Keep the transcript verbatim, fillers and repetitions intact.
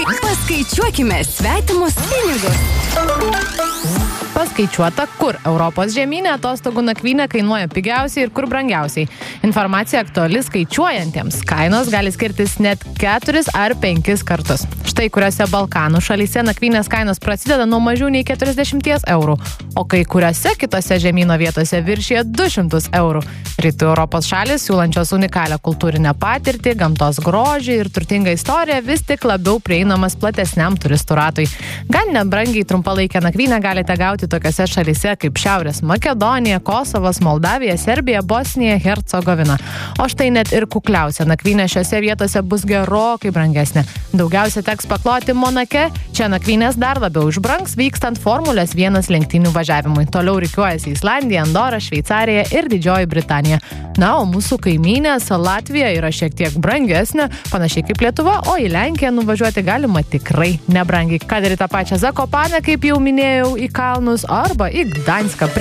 Paskaičiuokime svetimus pinigus. Paskaičiuota, kur Europos žemynė atostogų nakvynė kainuoja pigiausiai ir kur brangiausiai. Informacija aktuali skaičiuojantiems. Kainos gali skirtis net keturis ar penkis kartus. Štai kuriuose Balkanų šalyse nakvynės kainos prasideda nuo mažiau nei keturiasdešimt eurų, o kai kuriuose kitose žemyno vietose viršija du šimtus eurų. Rytų Europos šalis, siūlančios unikalią kultūrinę patirtį, gamtos grožį ir turtingą istoriją, vis tik labiau prieinamas platesniam turistų ratui. Gan nebrangiai trumpalaikę nakvynę galite gauti tokiose šalyse kaip Šiaurės Makedonija, Kosovas, Moldavija, Serbija, Bosnija, Hercegovina. O štai net ir kukliausia nakvynė šiose vietose bus gerokai brangesnė. Daugiausia teks pakloti Monake, čia nakvynės dar labiau išbrangs vykstant Formulės vienas lenktynių važiavimui. Toliau rikiuojasi Islandija, Andora, Šveicarija ir Didžioji Britanija. Na, o mūsų kaimynė Latvija yra šiek tiek brangesnė, panašiai kaip Lietuva, o į Lenkiją nuvažiuoti galima tikrai nebrangiai. Kad ir tą pačią Zakopanę, kaip jau minėjau, į kalnus arba į Gdanską.